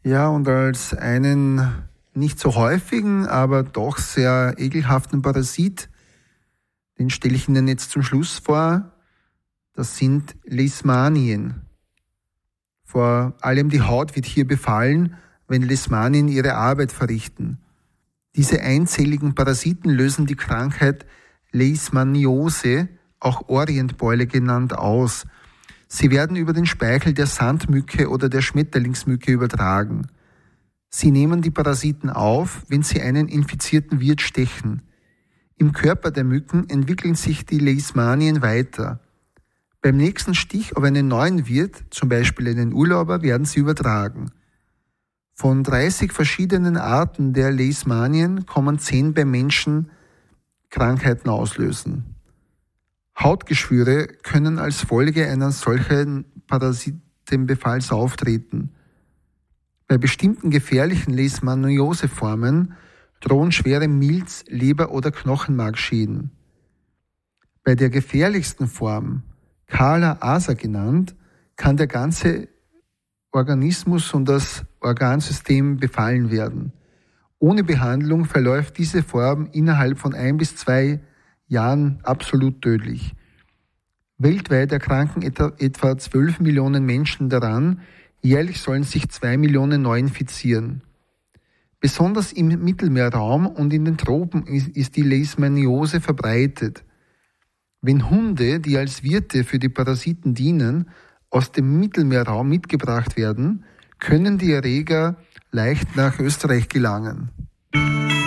Ja, und als einen nicht so häufigen, aber doch sehr ekelhaften Parasit, den stelle ich Ihnen jetzt zum Schluss vor. Das sind Leishmanien. Vor allem die Haut wird hier befallen, wenn Leishmanien ihre Arbeit verrichten. Diese einzelligen Parasiten lösen die Krankheit Leishmaniose, auch Orientbeule genannt, aus. Sie werden über den Speichel der Sandmücke oder der Schmetterlingsmücke übertragen. Sie nehmen die Parasiten auf, wenn sie einen infizierten Wirt stechen. Im Körper der Mücken entwickeln sich die Leishmanien weiter. Beim nächsten Stich auf einen neuen Wirt, zum Beispiel einen Urlauber, werden sie übertragen. Von 30 verschiedenen Arten der Leishmanien kommen 10 beim Menschen Krankheiten auslösen. Hautgeschwüre können als Folge einer solchen Parasitenbefalls auftreten. Bei bestimmten gefährlichen Leishmaniose-Formen drohen schwere Milz-, Leber- oder Knochenmarkschäden. Bei der gefährlichsten Form, Kala asa genannt, kann der ganze Organismus und das Organsystem befallen werden. Ohne Behandlung verläuft diese Form innerhalb von 1 bis 2 Jahren absolut tödlich. Weltweit erkranken etwa 12 Millionen Menschen daran, jährlich sollen sich 2 Millionen neu infizieren. Besonders im Mittelmeerraum und in den Tropen ist die Leishmaniose verbreitet. Wenn Hunde, die als Wirte für die Parasiten dienen, aus dem Mittelmeerraum mitgebracht werden, können die Erreger leicht nach Österreich gelangen.